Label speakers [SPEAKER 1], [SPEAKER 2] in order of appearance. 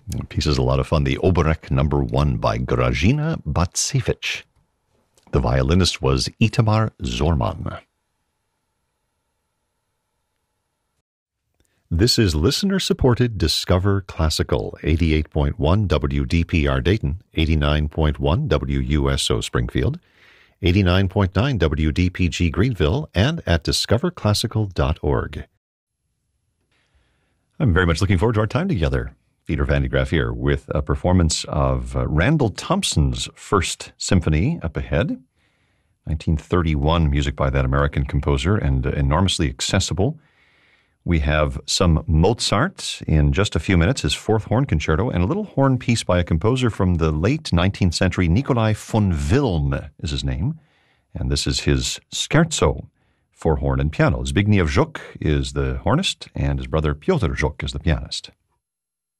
[SPEAKER 1] The piece is a lot of fun. The Oberek number 1 by Grażyna Bacevich. The violinist was Itamar Zorman. This is listener-supported Discover Classical, 88.1 WDPR Dayton, 89.1 WUSO Springfield, 89.9 WDPG Greenville, and at discoverclassical.org. I'm very much looking forward to our time together. Peter Van de Graaff here with a performance of Randall Thompson's First Symphony up ahead. 1931 music by that American composer, and enormously accessible. We have some Mozart in just a few minutes, his fourth horn concerto, and a little horn piece by a composer from the late 19th century. Nikolai von Wilm is his name, and this is his Scherzo for horn and piano. Zbigniew Żuk is the hornist, and his brother Piotr Żuk is the pianist.